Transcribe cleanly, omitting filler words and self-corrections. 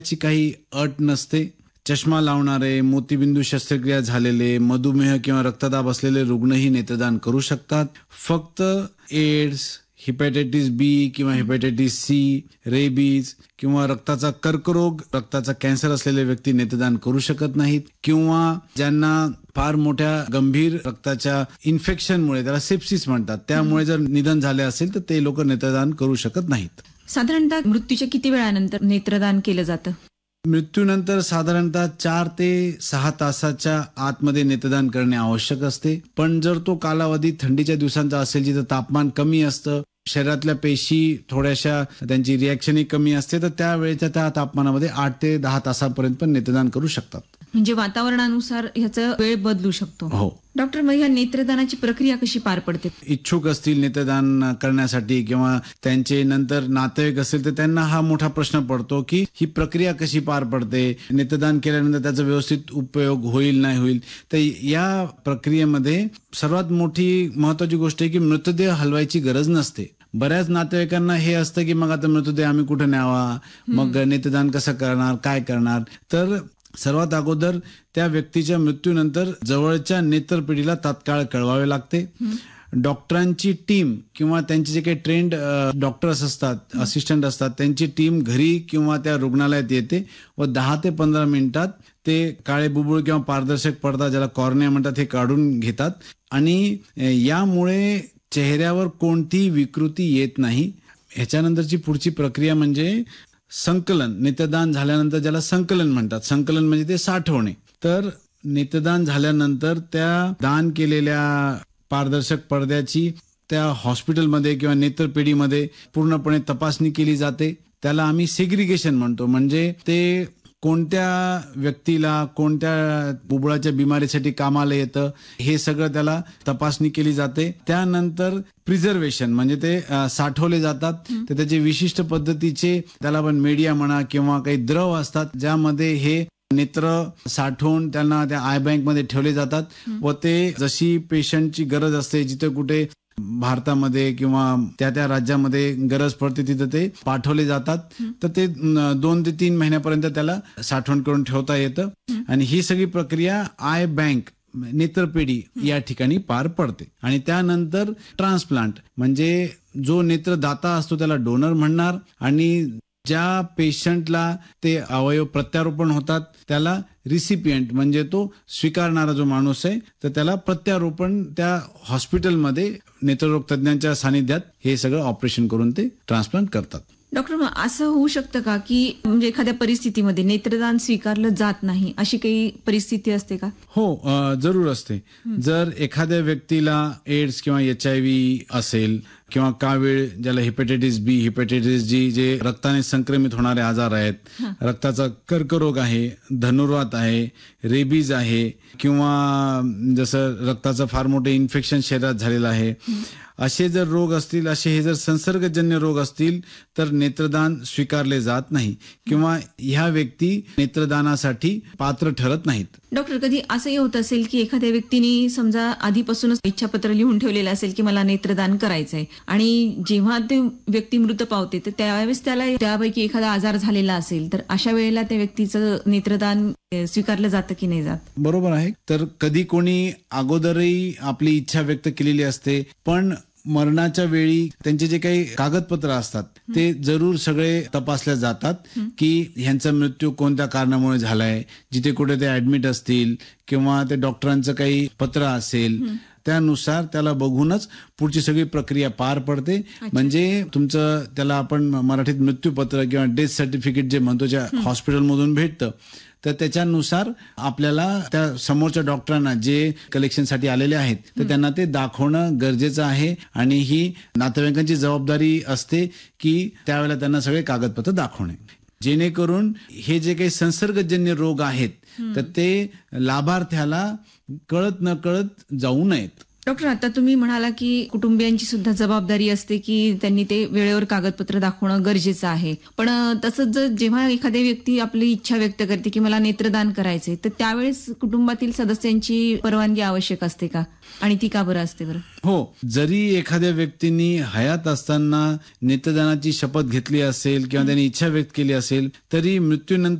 ची काही अट नसते. चष्मा लावणारे, मोतीबिंदू शस्त्रक्रिया झालेले, मधुमेह किंवा रक्तदाब असलेले रुग्णही नेत्रदान करू शकतात. फक्त एड्स, हेपॅटायटिस बी किंवा हेपॅटायटिस सी, रेबीज किंवा रक्ताचा कर्करोग, रक्ताचा कॅन्सर असलेले व्यक्ती नेत्रदान करू शकत नाहीत. किंवा ज्यांना फार मोठ्या गंभीर रक्ताच्या इन्फेक्शनमुळे, त्याला सेप्सिस म्हणतात, त्यामुळे जर निधन झाले असेल तर ते लोक नेत्रदान करू शकत नाहीत. साधारणतः मृत्यूच्या किती वेळानंतर नेत्रदान केलं जातं? मृत्यूनंतर साधारणतः 4 ते 6 तासाच्या आतमध्ये नेत्रदान करणे आवश्यक असते. पण जर तो कालावधी थंडीच्या दिवसांचा असेल, जिथं तापमान कमी असतं, शरीरातल्या पेशी थोड्याशा त्यांची रिॲक्शनही कमी असते, तर त्यावेळेच्या त्या तापमानामध्ये 8 ते 10 तासापर्यंत पण नेत्रदान करू शकतात. म्हणजे वातावरणानुसार ह्याचा वेळ बदलू शकतो. हो. डॉक्टर, मग ह्या नेत्रदानाची प्रक्रिया कशी पार पडते? इच्छुक असतील नेत्रदान करण्यासाठी किंवा त्यांचे नंतर नातेवाईक असेल तर त्यांना हा मोठा प्रश्न पडतो की ही प्रक्रिया कशी पार पडते, नेत्रदान केल्यानंतर त्याचा व्यवस्थित उपयोग होईल नाही होईल. तर या प्रक्रियेमध्ये सर्वात मोठी महत्वाची गोष्ट आहे की मृतदेह हलवायची गरज नसते. बऱ्याच नातेवाईकांना हे असतं की मग आता मृतदेह आम्ही कुठे न्यावा, मग नेत्रदान कसं करणार, काय करणार. तर सर्वात अगोदर त्या व्यक्तीच्या मृत्यूनंतर जवळच्या नेत्रपेढीला तात्काळ कळवावे लागते. डॉक्टरांची टीम किंवा त्यांचे जे काही ट्रेंड डॉक्टर्स असतात, असिस्टंट असतात, त्यांची टीम घरी किंवा त्या रुग्णालयात येते व 10 ते 15 मिनिटात ते काळे बुबुळ किंवा पारदर्शक पडदा, ज्याला कॉर्निया म्हणतात, हे काढून घेतात. आणि यामुळे चेहऱ्यावर कोणतीही विकृती येत नाही. ह्याच्यानंतरची पुढची प्रक्रिया म्हणजे संकलन. नेत्रदान झाल्यानंतर ज्याला संकलन म्हणतात, संकलन म्हणजे ते साठवणे. तर नेत्रदान झाल्यानंतर त्या दान केलेल्या पारदर्शक पडद्याची त्या हॉस्पिटलमध्ये किंवा नेत्रपेढीमध्ये पूर्णपणे तपासणी केली जाते. त्याला आम्ही सेग्रिगेशन म्हणतो. म्हणजे ते कोणत्या व्यक्तीला कोणत्या बुबुळाच्या बिमारीसाठी कामाला येतं हे सगळं त्याला तपासणी केली जाते. त्यानंतर प्रिझर्वेशन म्हणजे ते साठवले जातात. तर त्याचे विशिष्ट पद्धतीचे, त्याला आपण मीडिया म्हणा किंवा काही द्रव असतात, ज्यामध्ये हे नेत्र साठवून त्यांना त्या आय बँक मध्ये ठेवले जातात व ते जशी पेशंटची गरज असते, जिथे कुठे भारतामध्ये किंवा त्या राज्यामध्ये गरज पडते तिथं ते पाठवले जातात. तर ते 2 ते 3 महिन्यापर्यंत त्याला साठवण करून ठेवता येतं. आणि ही सगळी प्रक्रिया आय बँक, नेत्रपेढी या ठिकाणी पार पडते. आणि त्यानंतर ट्रान्सप्लांट म्हणजे जो नेत्रदाता असतो त्याला डोनर म्हणणार, आणि ज्या पेशंटला ते अवयव प्रत्यारोपण होतात त्याला रिसिपियंट म्हणजे तो स्वीकारणारा जो माणूस आहे, तर त्याला प्रत्यारोपण त्या हॉस्पिटलमध्ये नेत्ररोग तज्ञांच्या सानिध्यात हे सगळं ऑपरेशन करून ते ट्रान्सप्लांट करतात. डॉक्टर, मग असं होऊ शकतं का की म्हणजे एखाद्या परिस्थितीमध्ये नेत्रदान स्वीकारलं जात नाही, अशी काही परिस्थिती असते का? हो, जरूर असते. जर एखाद्या व्यक्तीला एड्स किंवा HIV असेल किंवा कावीळ, ज्याला हेपॅटायटिस बी, हेपॅटायटिस जी, जे रक्ताने संक्रमित होणारे आजार आहेत, रक्ताचा कर्करोग आहे, धनुर्वात आहे, रेबीज आहे, किंवा जसं रक्ताचं फार मोठं इन्फेक्शन शरीरात झालेलं आहे, असे जर रोग असतील, असे हे जर संसर्गजन्य रोग असतील तर नेत्रदान स्वीकारले जात नाही किंवा ह्या व्यक्ती नेत्रदानासाठी पात्र ठरत नाहीत. डॉक्टर, कधी असंही होत असेल की एखाद्या व्यक्तीने समजा आधीपासूनच इच्छापत्र लिहून ठेवलेलं असेल की मला नेत्रदान करायचंय, आणि जेव्हा ते व्यक्ती मृत पावते तर त्यावेळेस त्याला त्यापैकी एखादा आजार झालेला असेल, तर अशा वेळेला त्या व्यक्तीचं नेत्रदान स्वीकारलं जातं की नाही जात? बरोबर आहे. तर कधी कोणी अगोदरही आपली इच्छा व्यक्त केलेली असते, पण मरणाच्या वेळी त्यांचे जे काही कागदपत्र असतात ते जरूर सगळे तपासले जातात की ह्यांचा मृत्यू कोणत्या कारणामुळे झालाय, जिथे कुठे ते ऍडमिट असतील किंवा ते डॉक्टरांचं काही पत्र असेल, त्यानुसार त्याला बघूनच पुढची सगळी प्रक्रिया पार पडते. म्हणजे तुमचं, त्याला आपण मराठीत मृत्यूपत्र किंवा डेथ सर्टिफिकेट जे म्हणतो, ज्या हॉस्पिटलमधून भेटतं, तर त्याच्यानुसार आपल्याला त्या समोरच्या डॉक्टरांना जे कलेक्शनसाठी आलेले आहेत तर त्यांना ते दाखवणं गरजेचं आहे. आणि ही नातेवाईकांची जबाबदारी असते की त्यावेळेला त्यांना सगळे कागदपत्र दाखवणे, जेणेकरून हे जे काही संसर्गजन्य रोग आहेत तर ते लाभार्थ्याला कळत न कळत जाऊ नयेत. डॉक्टर, आता तुम्ही म्हणाला की कुटुंबियांची सुद्धा जबाबदारी असते की त्यांनी ते वेळेवर कागदपत्र दाखवणं गरजेचं आहे. पण तसंच जर जेव्हा एखादी व्यक्ती आपली इच्छा व्यक्त करते की मला नेत्रदान करायचंय, तर त्यावेळेस कुटुंबातील सदस्यांची परवानगी आवश्यक असते का? आणि ती का बरं असते बरं? हो, जरी एखाद्या व्यक्तींनी हयात असताना नेत्रदानाची शपथ घेतली असेल किंवा त्यांनी इच्छा व्यक्त केली असेल, तरी मृत्यूनंतर